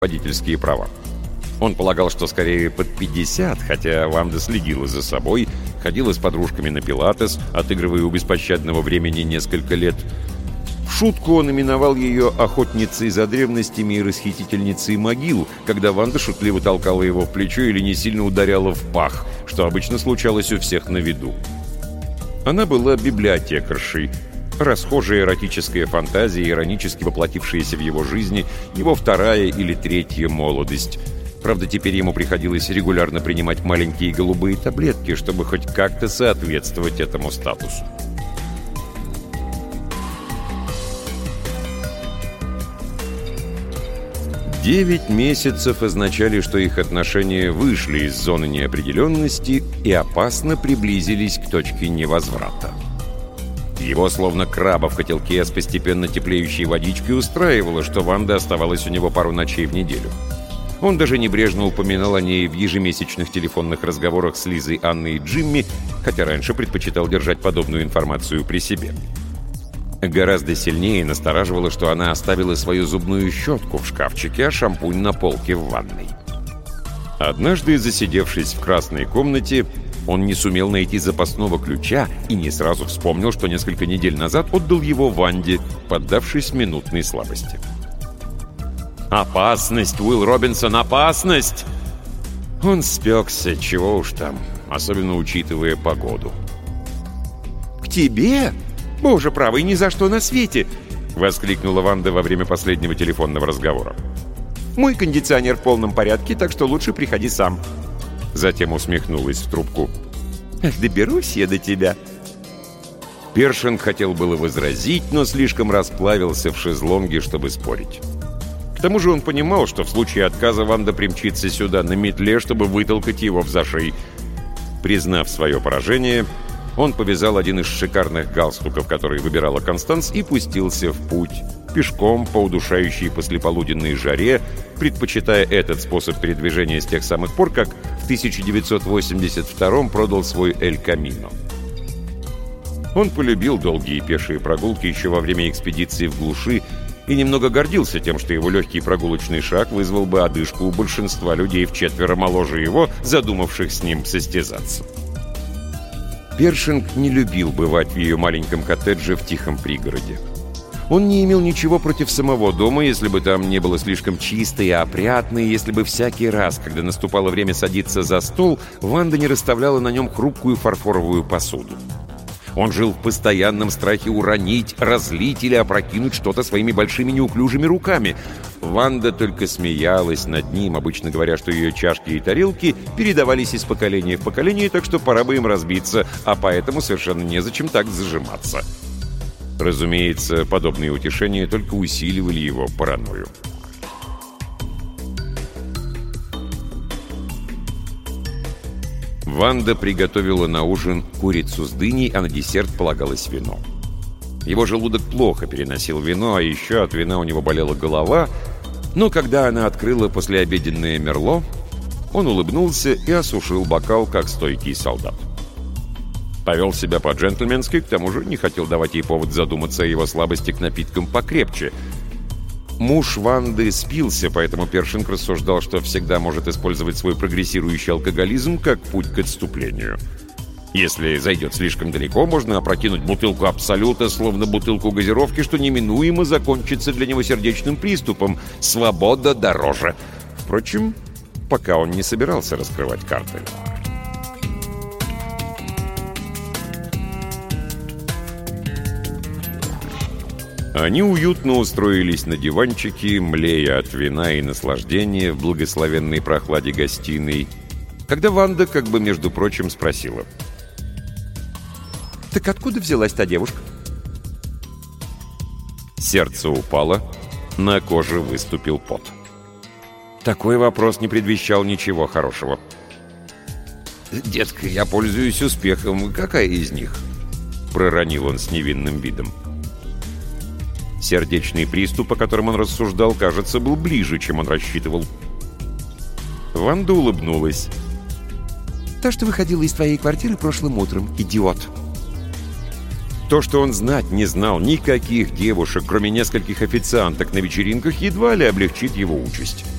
водительские права. Он полагал, что скорее под 50, хотя Ванда следила за собой, ходила с подружками на пилатес, отыгрывая у беспощадного времени несколько лет. В шутку он именовал ее охотницей за древностями и расхитительницей могил, когда Ванда шутливо толкала его в плечо или не сильно ударяла в пах, что обычно случалось у всех на виду. Она была библиотекаршей. Расхожая эротическая фантазия, иронически воплотившаяся в его жизни, его вторая или третья молодость. Правда, теперь ему приходилось регулярно принимать маленькие голубые таблетки, чтобы хоть как-то соответствовать этому статусу. Девять месяцев означали, что их отношения вышли из зоны неопределенности и опасно приблизились к точке невозврата. Его, словно краба в котелке с постепенно теплеющей водичкой, устраивало, что Ванда оставалась у него пару ночей в неделю. Он даже небрежно упоминал о ней в ежемесячных телефонных разговорах с Лизой, Анной и Джимми, хотя раньше предпочитал держать подобную информацию при себе. Гораздо сильнее настораживало, что она оставила свою зубную щетку в шкафчике, а шампунь на полке в ванной. Однажды, засидевшись в красной комнате, он не сумел найти запасного ключа и не сразу вспомнил, что несколько недель назад отдал его Ванде, поддавшись минутной слабости. «Опасность, Уилл Робинсон, опасность!» Он спекся, чего уж там, особенно учитывая погоду. «К тебе? Боже правый, ни за что на свете!» — воскликнула Ванда во время последнего телефонного разговора. «Мой кондиционер в полном порядке, так что лучше приходи сам». Затем усмехнулась в трубку. «Эх, доберусь я до тебя». Першинг хотел было возразить, но слишком расплавился в шезлонге, чтобы спорить. К тому же он понимал, что в случае отказа Ванда примчится сюда на метле, чтобы вытолкать его в зашей. Признав свое поражение, он повязал один из шикарных галстуков, который выбирала Констанс, и пустился в путь, пешком по удушающей послеполуденной жаре, предпочитая этот способ передвижения с тех самых пор, как в 1982-м продал свой «Эль Камино». Он полюбил долгие пешие прогулки еще во время экспедиции в глуши и немного гордился тем, что его легкий прогулочный шаг вызвал бы одышку у большинства людей вчетверо моложе его, задумавших с ним состязаться. Першинг не любил бывать в ее маленьком коттедже в тихом пригороде. Он не имел ничего против самого дома, если бы там не было слишком чисто и опрятно, и если бы всякий раз, когда наступало время садиться за стол, Ванда не расставляла на нем хрупкую фарфоровую посуду. Он жил в постоянном страхе уронить, разлить или опрокинуть что-то своими большими неуклюжими руками. Ванда только смеялась над ним, обычно говоря, что ее чашки и тарелки передавались из поколения в поколение, так что пора бы им разбиться, а поэтому совершенно незачем так зажиматься. Разумеется, подобные утешения только усиливали его паранойю. Ванда приготовила на ужин курицу с дыней, а на десерт полагалось вино. Его желудок плохо переносил вино, а еще от вина у него болела голова, но когда она открыла послеобеденное мерло, он улыбнулся и осушил бокал, как стойкий солдат. Повел себя по-джентльменски, к тому же не хотел давать ей повод задуматься о его слабости к напиткам покрепче. Муж Ванды спился, поэтому Першинг рассуждал, что всегда может использовать свой прогрессирующий алкоголизм как путь к отступлению. Если зайдет слишком далеко, можно опрокинуть бутылку Абсолюта, словно бутылку газировки, что неминуемо закончится для него сердечным приступом. Свобода дороже. Впрочем, пока он не собирался раскрывать карты. Они уютно устроились на диванчике, млея от вина и наслаждения в благословенной прохладе гостиной, когда Ванда, как бы между прочим, спросила: «Так откуда взялась та девушка?» Сердце упало, на коже выступил пот. Такой вопрос не предвещал ничего хорошего. «Детка, я пользуюсь успехом. Какая из них?» — проронил он с невинным видом. Сердечный приступ, о котором он рассуждал, кажется, был ближе, чем он рассчитывал. Ванда улыбнулась. «Та, что выходила из твоей квартиры прошлым утром, идиот!» То, что он знать не знал никаких девушек, кроме нескольких официанток на вечеринках, едва ли облегчит его участь.